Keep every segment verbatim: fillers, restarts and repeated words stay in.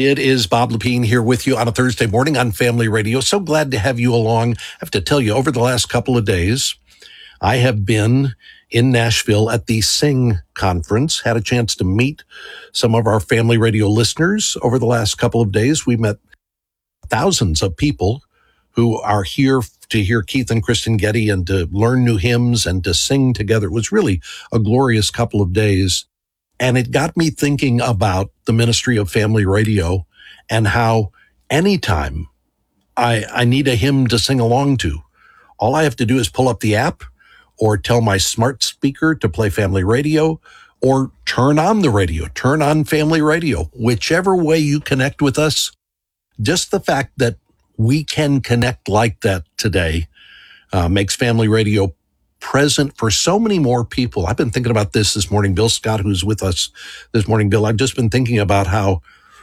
It is Bob Lepine here with you on a Thursday morning on Family Radio. So glad to have you along. I have to tell you, over the last couple of days, I have been in Nashville at the Sing Conference, had a chance to meet some of our Family Radio listeners over the last couple of days. We met thousands of people who are here to hear Keith and Kristen Getty and to learn new hymns and to sing together. It was really a glorious couple of days. And it got me thinking about the ministry of Family Radio and how anytime I, I need a hymn to sing along to, all I have to do is pull up the app or tell my smart speaker to play Family Radio or turn on the radio, turn on Family Radio, whichever way you connect with us. Just the fact that we can connect like that today uh, makes Family Radio present for so many more people. I've been thinking about this this morning. Bill Scott, who's with us this morning. Bill, I've just been thinking about how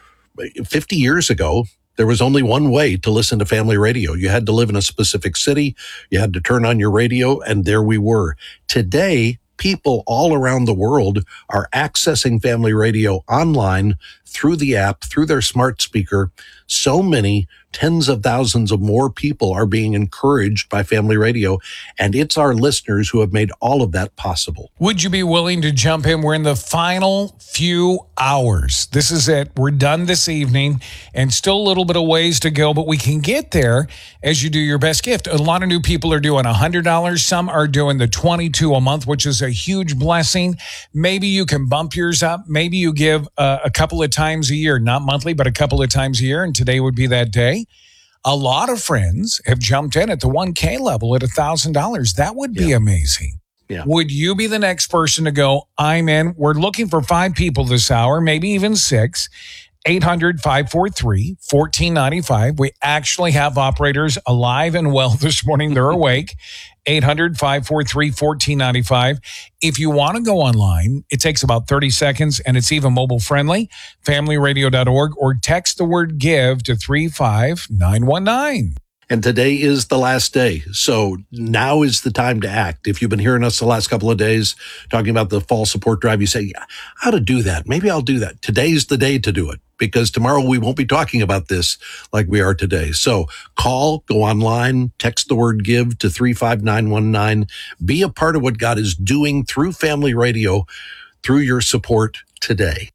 fifty years ago, there was only one way to listen to Family Radio. You had to live in a specific city. You had to turn on your radio, and there we were. Today, people all around the world are accessing Family Radio online through the app, through their smart speaker. So many tens of thousands of more people are being encouraged by Family Radio, and it's our listeners who have made all of that possible. Would you be willing to jump in? We're in the final few hours. This is it. We're done this evening, and still a little bit of ways to go, but we can get there as you do your best gift. A lot of new people are doing one hundred dollars. Some are doing the twenty-two dollars a month, which is a huge blessing. Maybe you can bump yours up. Maybe you give uh, a couple of times a year, not monthly, but a couple of times a year, and today would be that day. A lot of friends have jumped in at the one K level at one thousand dollars. That would be yeah. amazing. Yeah. Would you be the next person to go, I'm in? We're looking for five people this hour, maybe even six. eight hundred, five four three, one four nine five. We actually have operators alive and well this morning. They're awake. eight hundred, five four three, one four nine five. If you want to go online, it takes about thirty seconds, and it's even mobile friendly, family radio dot org, or text the word give to three five nine one nine. And today is the last day. So now is the time to act. If you've been hearing us the last couple of days talking about the fall support drive, you say, how to do that? Maybe I'll do that. Today's the day to do it, because tomorrow we won't be talking about this like we are today. So call, go online, text the word give to three five nine one nine. Be a part of what God is doing through Family Radio, through your support today.